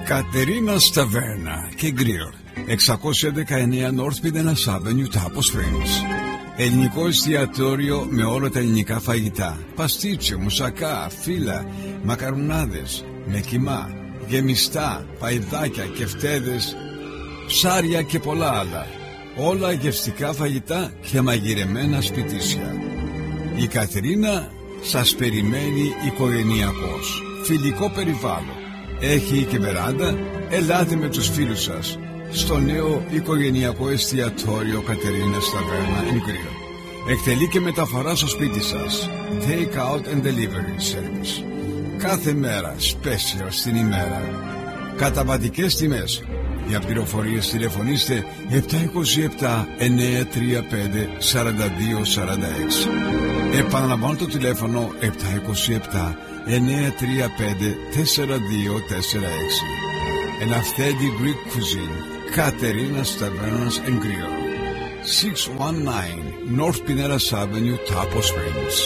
Κατερίνα Ταβέρνα και Γκριλ, 619 North Pinellas Avenue, Tapo Springs. Ελληνικό εστιατόριο με όλα τα ελληνικά φαγητά. Παστίτσιο, μουσακά, φύλλα, μακαρουνάδες, με κιμά, γεμιστά, παϊδάκια, κεφτέδες, ψάρια και πολλά άλλα. Όλα γευστικά φαγητά και μαγειρεμένα σπιτίσια. Η Κατερίνα σας περιμένει οικογενειακός. Φιλικό περιβάλλον. Έχει και βεράντα. Ελάτε με τους φίλους σας στο νέο οικογενειακό εστιατόριο Κατερίνας Ταβέρνα & Grill. Εκτελεί και μεταφορά στο σπίτι σας. Take out and delivery service. Κάθε μέρα special στην ημέρα. Καταβατικές τιμές. Για πληροφορίες τηλεφωνήστε 727 935 4246. Επαναλαμβάνω το τηλέφωνο 727 935 4246. An authentic Greek cuisine. Katerina's Tavernas and Grill. 619 North Pinellas Avenue, Tapo Springs.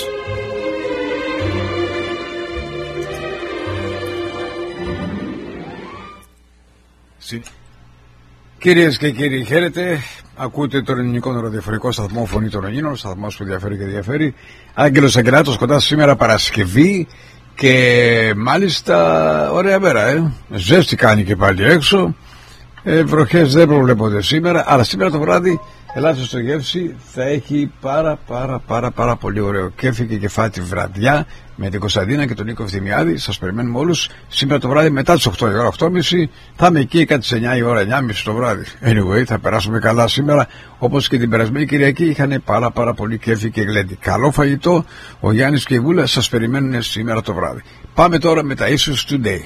Κυρίες και κύριοι, χαίρετε. Ακούτε τον ελληνικό ραδιοφωνικό σταθμό Φωνή των Ελλήνων, σταθμός που ενδιαφέρει και ενδιαφέρει. Άγγελος Αγγελάτος κοντά σήμερα Παρασκευή και μάλιστα ωραία μέρα, ζέστη κάνει και πάλι έξω. Βροχές δεν προβλέπονται σήμερα, αλλά σήμερα το βράδυ ελάτε στο γεύση, θα έχει πάρα πολύ ωραίο κέφι και κεφάτη βραδιά με την Κωνσταντίνα και τον Νίκο Ευθυμιάδη. Σας περιμένουμε όλους σήμερα το βράδυ μετά τις 8 η ώρα, 8.30. Θα είμαι εκεί κάτι στις 9 η ώρα, 9.30 το βράδυ. Anyway, θα περάσουμε καλά σήμερα, όπως και την περασμένη Κυριακή είχαν πάρα πολύ κέφι και γλέντι. Καλό φαγητό, ο Γιάννης και η Βούλα σας περιμένουν σήμερα το βράδυ. Πάμε τώρα με τα Issues Today.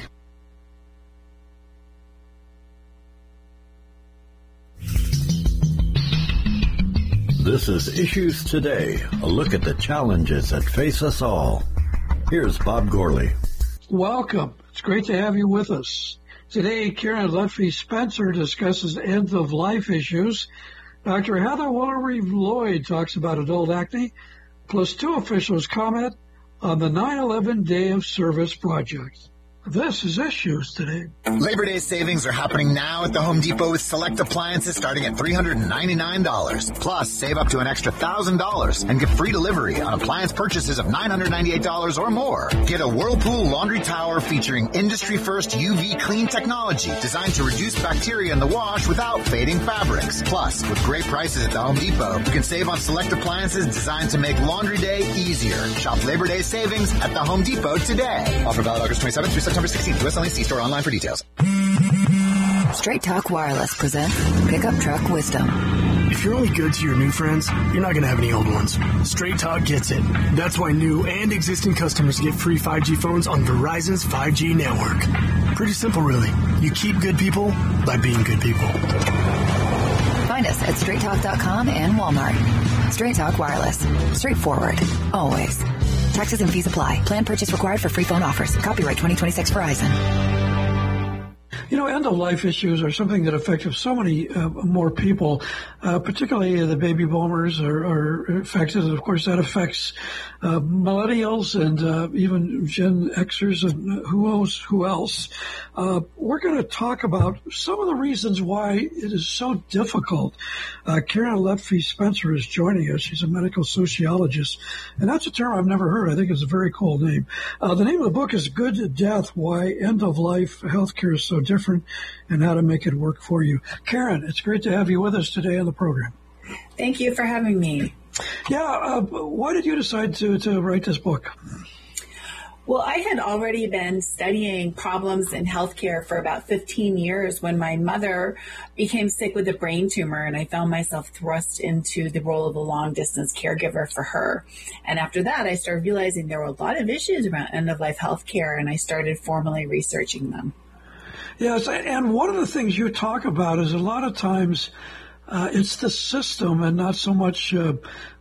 This is Issues Today, a look at the challenges that face us all. Here's Bob Gourley. Welcome. It's great to have you with us. Today, Karen Lutfi Spencer discusses end-of-life issues. Dr. Heather Woolery-Lloyd talks about adult acne, plus two officials comment on the 9/11 Day of Service project. This is Issues Today. Labor Day savings are happening now at the Home Depot with select appliances starting at $399. Plus, save up to an extra $1,000 and get free delivery on appliance purchases of $998 or more. Get a Whirlpool laundry tower featuring industry-first UV clean technology designed to reduce bacteria in the wash without fading fabrics. Plus, with great prices at the Home Depot, you can save on select appliances designed to make laundry day easier. Shop Labor Day savings at the Home Depot today. Offer valid August 27th through September 16th. US only. See store online for details. Straight Talk Wireless presents Pickup Truck Wisdom. If you're only good to your new friends, you're not going to have any old ones. Straight Talk gets it. That's why new and existing customers get free 5G phones on Verizon's 5G network. Pretty simple, really. You keep good people by being good people. Find us at straighttalk.com and Walmart. Straight Talk Wireless. Straightforward. Always. Taxes and fees apply. Plan purchase required for free phone offers. Copyright 2026 Verizon. You know, end-of-life issues are something that affect so many more people, particularly the baby boomers are affected. Of course, that affects millennials and even Gen Xers and who else. We're going to talk about some of the reasons why it is so difficult. Karen Lutfi Spencer is joining us. She's a medical sociologist, and that's a term I've never heard. I think it's a very cool name. The name of the book is Good to Death, Why End-of-Life Healthcare is So Different and How to Make It Work for You. Karen, it's great to have you with us today on the program. Thank you for having me. Yeah, why did you decide to write this book? Well, I had already been studying problems in healthcare for about 15 years when my mother became sick with a brain tumor, and I found myself thrust into the role of a long-distance caregiver for her. And after that, I started realizing there were a lot of issues around end-of-life healthcare, and I started formally researching them. Yes, and one of the things you talk about is a lot of times it's the system and not so much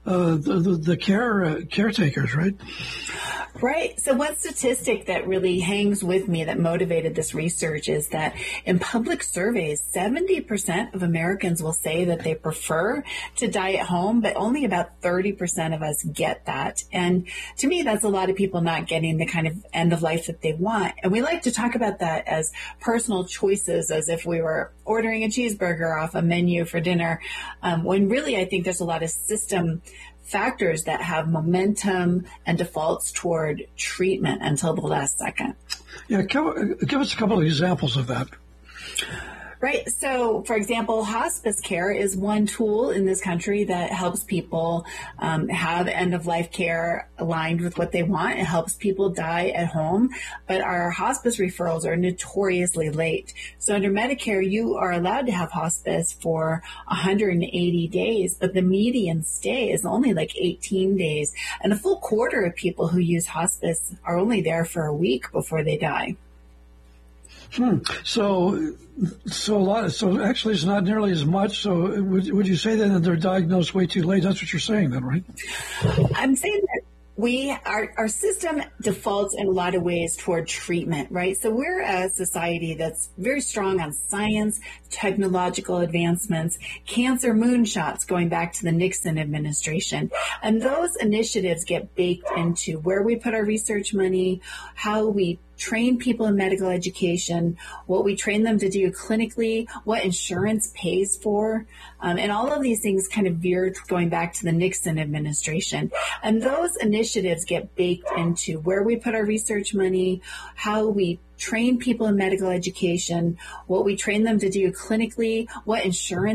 the caretakers, right? Right. So one statistic that really hangs with me that motivated this research is that in public surveys, 70% of Americans will say that they prefer to die at home, but only about 30% of us get that. And to me, that's a lot of people not getting the kind of end of life that they want. And we like to talk about that as personal choices, as if we were ordering a cheeseburger off a menu for dinner, when really I think there's a lot of system factors that have momentum and defaults toward treatment until the last second. Yeah, give us a couple of examples of that. Right. So, for example, hospice care is one tool in this country that helps people have end-of-life care aligned with what they want. It helps people die at home, but our hospice referrals are notoriously late. So under Medicare, you are allowed to have hospice for 180 days, but the median stay is only like 18 days. And a full quarter of people who use hospice are only there for a week before they die. So actually it's not nearly as much. So would you say then that they're diagnosed way too late? That's what you're saying then, right? I'm saying that our system defaults in a lot of ways toward treatment, right? So we're a society that's very strong on science, technological advancements, cancer moonshots going back to the Nixon administration. And those initiatives get baked into where we put our research money, how we train people in medical education, what we train them to do clinically, what insurance pays for, and all of these things kind of veered going back to the Nixon administration. And those initiatives get baked into where we put our research money, how we train people in medical education, what we train them to do clinically, what insurance